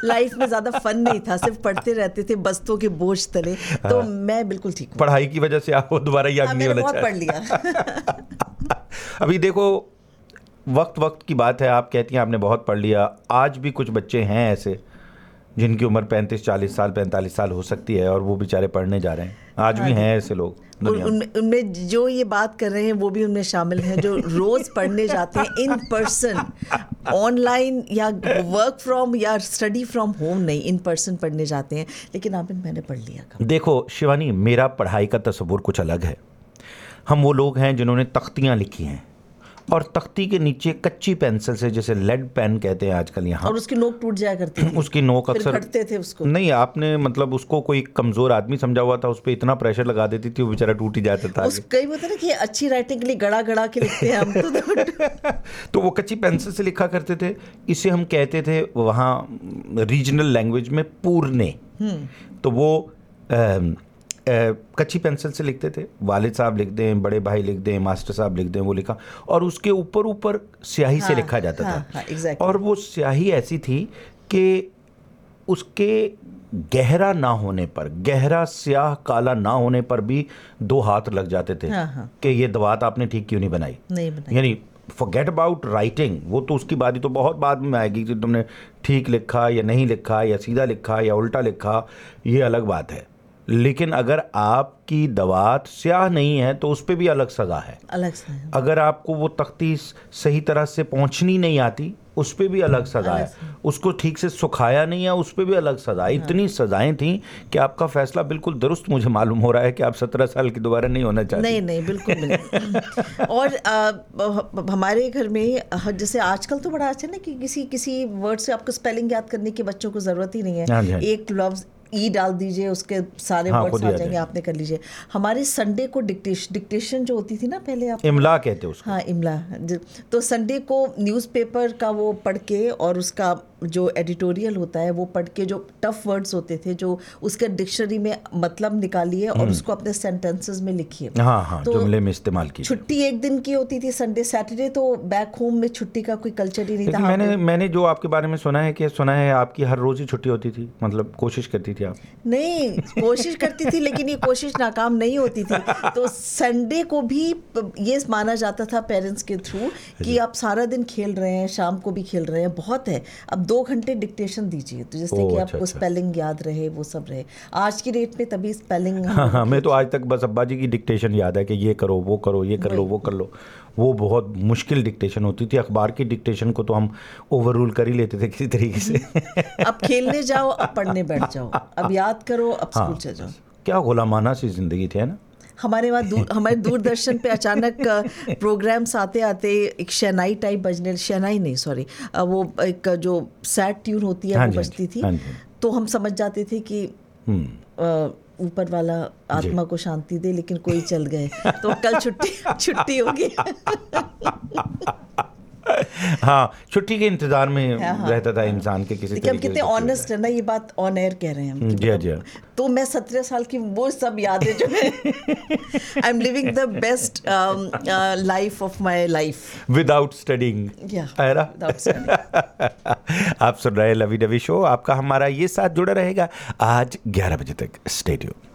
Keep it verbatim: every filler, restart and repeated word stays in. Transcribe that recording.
Life में ज्यादा fun नहीं था, सिर्फ पढ़ते रहते थे बस्तों के बोझ तले। तो मैं बिल्कुल ठीक हूँ। पढ़ाई की वजह से आपको दोबारा याद हाँ, नहीं होना बहुत चाहिए। पढ़ लिया। अभी देखो, वक्त वक्त की बात है। आप कहती हैं आपने बहुत पढ़ लिया। आज भी कुछ बच्चे हैं ऐसे जिनकी उम्र पैंतीस चालीस साल पैंतालीस साल हो सकती है और वो बेचारे पढ़ने जा रहे हैं। आज भी हैं ऐसे लोग दुनिया में। उनमें उनमें जो ये बात कर रहे हैं वो भी उनमें शामिल हैं, जो रोज पढ़ने जाते हैं इन पर्सन, ऑनलाइन या वर्क फ्रॉम या स्टडी फ्रॉम होम नहीं, इन पर्सन पढ़ने जाते हैं। लेकिन आपने मैंने पढ़ लिया। देखो शिवानी, मेरा पढ़ाई का तस्वुर कुछ अलग है। हम वो लोग हैं जिन्होंने तख्तियाँ लिखी हैं और तख्ती के नीचे कच्ची पेंसिल से, जैसे लेड पेन कहते हैं आजकल यहाँ, और उसकी नोक टूट जाया करती थी। उसकी नोक फिर अक्सर फटते थे उसको। नहीं, आपने मतलब उसको कोई कमजोर आदमी समझा हुआ था, उस पर इतना प्रेशर लगा देती थी वो बेचारा टूट ही जाता था। उस कई होता ना कि अच्छी राइटिंग के लिए गड़ा गड़ा के लिखते हैं हम तो तो वो कच्ची पेंसिल से लिखा करते थे। इसे हम कहते थे वहाँ रीजनल लैंग्वेज में पूरने। तो वो आ, Uh, कच्ची पेंसिल से लिखते थे। वालिद साहब लिख दें, बड़े भाई लिख दें, मास्टर साहब लिख दें, वो लिखा, और उसके ऊपर ऊपर स्याही हाँ, से लिखा जाता हाँ, था हाँ, exactly. और वो स्याही ऐसी थी कि उसके गहरा ना होने पर, गहरा स्याह काला ना होने पर भी दो हाथ लग जाते थे हाँ, हाँ. कि ये दवात आपने ठीक क्यों नहीं बनाई, नहीं बनाई। यानी फॉरगेट अबाउट राइटिंग, वो तो उसकी बात ही तो बहुत बाद में आएगी कि तुमने ठीक लिखा या नहीं लिखा, या सीधा लिखा या उल्टा लिखा, ये अलग बात है। लेकिन अगर आपकी दवात स्याह नहीं है तो उस पर भी अलग सज़ा है, अलग सज़ा। अगर आपको वो तख्ती सही तरह से पहुंचनी नहीं आती उस पर भी अलग सज़ा है, उसको ठीक से सुखाया नहीं है उस पर भी अलग सज़ा है। इतनी सज़ाएं थी कि आपका फैसला बिल्कुल दुरुस्त मुझे मालूम हो रहा है कि आप सत्रह साल की दोबारा नहीं होना चाहते। नहीं नहीं बिल्कुल नहीं। और आ, हमारे घर में जैसे आजकल तो बड़ा अच्छा ना कि किसी किसी वर्ड से आपको स्पेलिंग याद करने की बच्चों को ज़रूरत ही नहीं है। एक लफ्ज़ ई डाल दीजिए, उसके सारे हाँ, वर्ड्स आ जाएंगे, आपने कर लीजिए। हमारे संडे को डिक्टेशन डिक्टेशन जो होती थी ना पहले, आप इमला कहते उसको। हाँ इमला। तो संडे को न्यूज़पेपर का वो पढ़ के और उसका जो एडिटोरियल होता है वो पढ़ के जो टफ वर्ड्स होते थे जो उसके डिक्शनरी में मतलब निकालिए और उसको अपने सेंटेंसेस में लिखिए। हाँ हाँ, तो जुमले में इस्तेमाल की। छुट्टी एक दिन की होती थी संडे सैटरडे, तो बैक होम में छुट्टी का कोई कल्चर ही नहीं था। मैंने मैंने जो आपके बारे में सुना है कि सुना है आपकी हर रोज ही छुट्टी होती थी, मतलब कोशिश करती थी आप? नहीं, कोशिश करती थी लेकिन ये कोशिश नाकाम नहीं होती थी। तो संडे को भी ये माना जाता था पेरेंट्स के थ्रू कि आप सारा दिन खेल रहे हैं, शाम को भी खेल रहे हैं, बहुत है, अब दो घंटे डिक्टेशन दीजिए, तो जिससे कि आपको स्पेलिंग याद रहे, वो सब रहे। आज की डेट में तभी स्पेलिंग हाँ हाँ, मैं तो आज तक बस अब्बा जी की डिक्टेशन याद है कि ये करो वो करो, ये कर लो वो कर लो। वो बहुत मुश्किल डिक्टेशन होती थी। अखबार की डिक्टेशन को तो हम ओवर रूल कर ही लेते थे किसी तरीके से। अब खेलने जाओ, अब पढ़ने बैठ जाओ, अब याद करो, अब हाँ, स्कूल चले जाओ। क्या गुलामाना सी जिंदगी थी, है ना? हमारे वहाँ दूर, हमारे दूरदर्शन पे अचानक प्रोग्राम्स आते आते एक शहनाई टाइप बजने, शहनाई नहीं सॉरी वो एक जो सैड ट्यून होती है वो बजती थी, तो हम समझ जाते थे कि ऊपर वाला आत्मा को शांति दे, लेकिन कोई चल गए तो कल छुट्टी छुट्टी होगी। हाँ, छुट्टी के इंतजार में हाँ, हाँ, रहता था इंसान के किसी तरीके से। कितने ऑनेस्ट है ना, ये बात ऑन एयर कह रहे हैं हम। जी जी। तो मैं सत्रह साल की वो सब यादें जो है, I am living the best life of my life without studying. आप सुन रहे हैं लवी डवी शो। आपका हमारा ये साथ जुड़ा रहेगा आज ग्यारह बजे तक। Stay tuned.